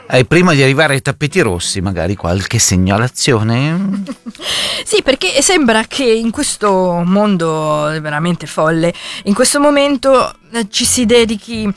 Prima di arrivare ai tappeti rossi, magari qualche segnalazione? Sì, perché sembra che in questo mondo veramente folle, in questo momento ci si dedichi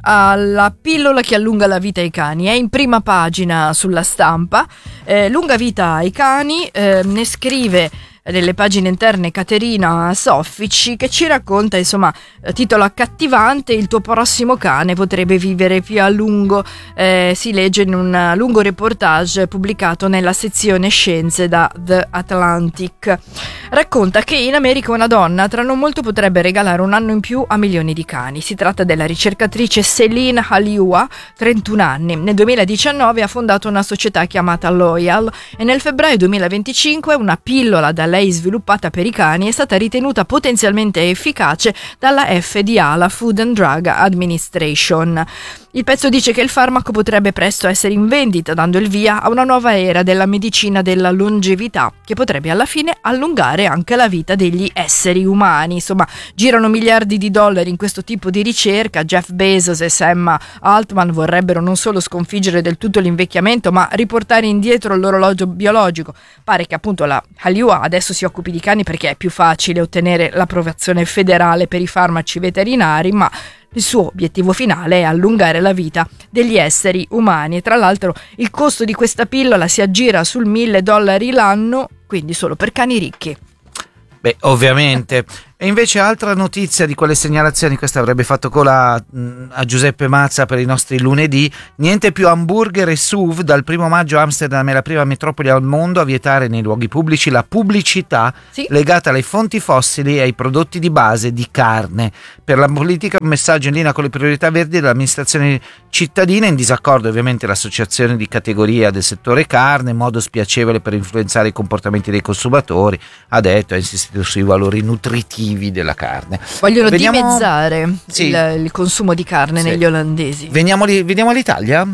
alla pillola che allunga la vita ai cani. È in prima pagina sulla Stampa, lunga vita ai cani, ne scrive nelle pagine interne Caterina Soffici, che ci racconta, insomma, titolo accattivante: il tuo prossimo cane potrebbe vivere più a lungo. Si legge in un lungo reportage pubblicato nella sezione Scienze da The Atlantic. Racconta che in America una donna tra non molto potrebbe regalare un anno in più a milioni di cani. Si tratta della ricercatrice Céline Haliua, 31 anni. Nel 2019 ha fondato una società chiamata Loyal e nel febbraio 2025 una pillola da lei sviluppata per i cani è stata ritenuta potenzialmente efficace dalla FDA, la Food and Drug Administration. Il pezzo dice che il farmaco potrebbe presto essere in vendita, dando il via a una nuova era della medicina della longevità, che potrebbe alla fine allungare anche la vita degli esseri umani. Insomma, girano miliardi di dollari in questo tipo di ricerca. Jeff Bezos e Sam Altman vorrebbero non solo sconfiggere del tutto l'invecchiamento, ma riportare indietro l'orologio biologico. Pare che appunto la Haliua adesso si occupi di cani perché è più facile ottenere l'approvazione federale per i farmaci veterinari, ma il suo obiettivo finale è allungare la vita degli esseri umani. E tra l'altro il costo di questa pillola si aggira sul $1.000 l'anno, quindi solo per cani ricchi. Beh, ovviamente. E invece altra notizia di quelle segnalazioni, questa avrebbe fatto cola a Giuseppe Mazza per i nostri lunedì: niente più hamburger e SUV. Dal 1 maggio Amsterdam è la prima metropoli al mondo a vietare nei luoghi pubblici la pubblicità legata alle fonti fossili e ai prodotti di base di carne. Per la politica, un messaggio in linea con le priorità verdi dell'amministrazione cittadina, in disaccordo ovviamente l'associazione di categoria del settore carne, modo spiacevole per influenzare i comportamenti dei consumatori, ha insistito sui valori nutritivi della carne. Vogliono dimezzare il consumo di carne negli olandesi. Veniamo all'Italia?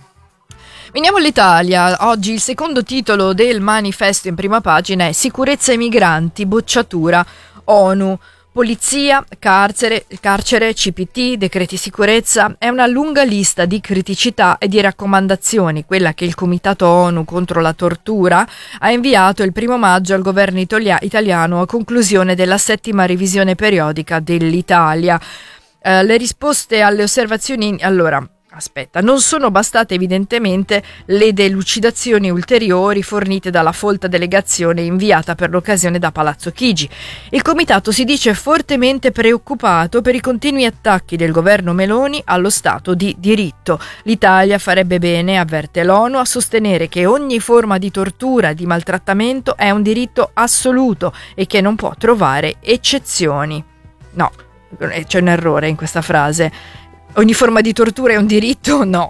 Veniamo all'Italia. Oggi il secondo titolo del manifesto in prima pagina è Sicurezza ai migranti, bocciatura ONU. Polizia, carcere, CPT, decreti sicurezza. È una lunga lista di criticità e di raccomandazioni, quella che il Comitato ONU contro la tortura ha inviato il 1 maggio al governo italiano a conclusione della 7ª revisione periodica dell'Italia. Le risposte alle osservazioni, non sono bastate evidentemente le delucidazioni ulteriori fornite dalla folta delegazione inviata per l'occasione da Palazzo Chigi. Il comitato si dice fortemente preoccupato per i continui attacchi del governo Meloni allo Stato di diritto. L'Italia farebbe bene, avverte l'ONU, a sostenere che ogni forma di tortura e di maltrattamento è un diritto assoluto e che non può trovare eccezioni. No, c'è un errore in questa frase. Ogni forma di tortura è un diritto? No,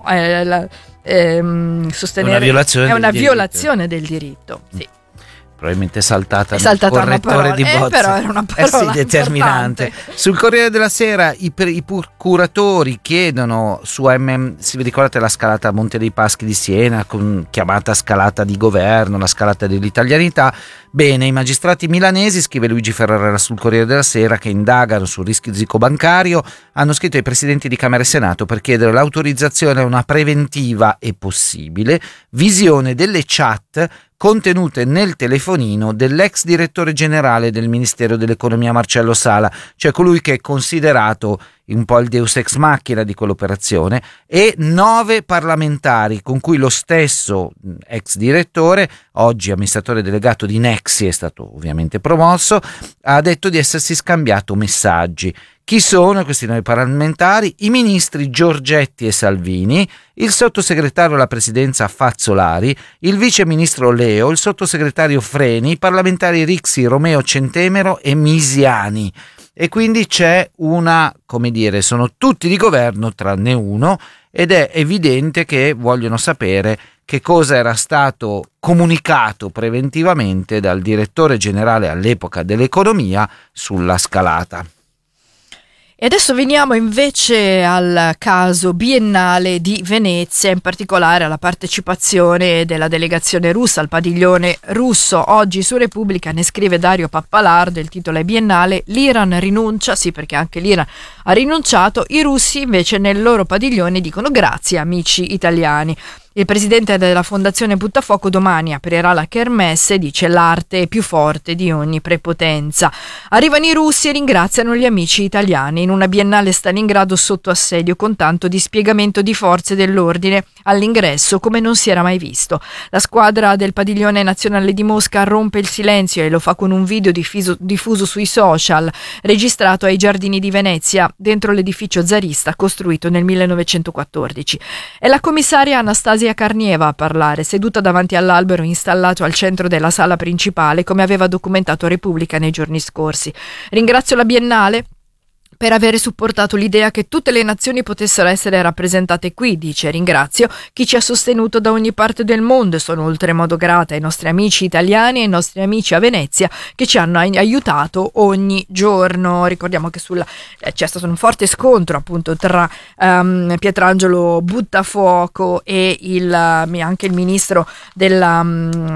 sostenere è una violazione del diritto. Sì. Probabilmente saltata nel correttore di bozze, però era una parola determinante. Importante. Sul Corriere della Sera i procuratori chiedono su se vi ricordate la scalata a Monte dei Paschi di Siena, chiamata scalata di governo, la scalata dell'italianità. Bene, i magistrati milanesi, scrive Luigi Ferrara sul Corriere della Sera, che indagano sul rischio bancario, hanno scritto ai presidenti di Camera e Senato per chiedere l'autorizzazione a una preventiva e possibile visione delle chat contenute nel telefonino dell'ex direttore generale del Ministero dell'Economia Marcello Sala, cioè colui che è considerato un po' il deus ex machina di quell'operazione, e 9 parlamentari con cui lo stesso ex direttore, oggi amministratore delegato di Nexi, è stato ovviamente promosso, ha detto di essersi scambiato messaggi. Chi sono questi 9 parlamentari? I ministri Giorgetti e Salvini, il sottosegretario alla presidenza Fazzolari, il vice ministro Leo, il sottosegretario Freni, i parlamentari Rixi, Romeo Centemero e Misiani. E quindi c'è sono tutti di governo tranne uno, ed è evidente che vogliono sapere che cosa era stato comunicato preventivamente dal direttore generale all'epoca dell'economia sulla scalata. E adesso veniamo invece al caso biennale di Venezia, in particolare alla partecipazione della delegazione russa al padiglione russo. Oggi su Repubblica ne scrive Dario Pappalardo, il titolo è Biennale, l'Iran rinuncia, sì perché anche l'Iran ha rinunciato, i russi invece nel loro padiglione dicono grazie amici italiani. Il presidente della Fondazione Buttafuoco domani aprirà la kermesse, dice l'arte è più forte di ogni prepotenza. Arrivano i russi e ringraziano gli amici italiani in una biennale Stalingrado sotto assedio con tanto dispiegamento di forze dell'ordine all'ingresso come non si era mai visto. La squadra del Padiglione Nazionale di Mosca rompe il silenzio e lo fa con un video diffuso sui social, registrato ai Giardini di Venezia, dentro l'edificio zarista costruito nel 1914. È la commissaria Anastasia Carnieva a parlare, seduta davanti all'albero installato al centro della sala principale, come aveva documentato Repubblica nei giorni scorsi. Ringrazio la Biennale per aver supportato l'idea che tutte le nazioni potessero essere rappresentate qui, dice. Ringrazio chi ci ha sostenuto da ogni parte del mondo e sono oltremodo grata ai nostri amici italiani e ai nostri amici a Venezia che ci hanno aiutato ogni giorno. Ricordiamo che c'è stato un forte scontro appunto tra Pietrangelo Buttafuoco e anche il ministro della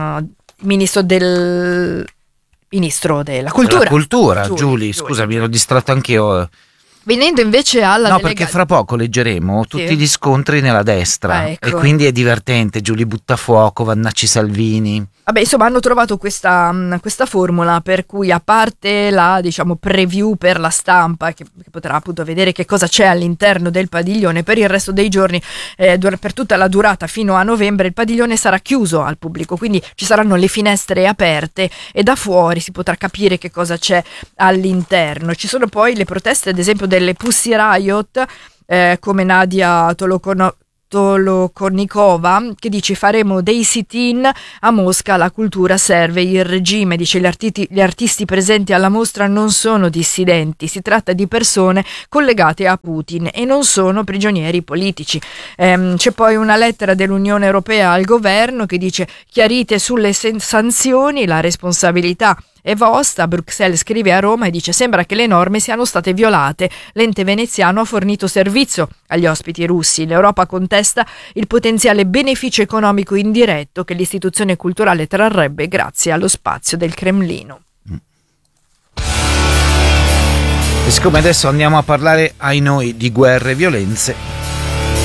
cultura. La cultura, Giulia, scusa, mi ero distratto anch'io. Venendo invece alla No, perché fra poco leggeremo tutti gli scontri nella destra, ecco. E quindi è divertente. Giulia Buttafuoco, Vannacci Salvini. Vabbè, insomma, hanno trovato questa formula per cui, a parte la, preview per la stampa, che potrà appunto vedere che cosa c'è all'interno del padiglione, per il resto dei giorni, per tutta la durata fino a novembre, il padiglione sarà chiuso al pubblico, quindi ci saranno le finestre aperte e da fuori si potrà capire che cosa c'è all'interno. Ci sono poi le proteste, ad esempio, delle Pussy Riot, come Nadia Tolokonnikova, che dice: faremo dei sit-in a Mosca, la cultura serve il regime, dice. Gli artisti presenti alla mostra non sono dissidenti, si tratta di persone collegate a Putin e non sono prigionieri politici. C'è poi una lettera dell'Unione Europea al governo che dice: chiarite sulle sanzioni, la responsabilità è vostra. Bruxelles scrive a Roma e dice: sembra che le norme siano state violate, l'ente veneziano ha fornito servizio agli ospiti russi, l'Europa contesta il potenziale beneficio economico indiretto che l'istituzione culturale trarrebbe grazie allo spazio del Cremlino. E siccome adesso andiamo a parlare, ai noi, di guerre e violenze,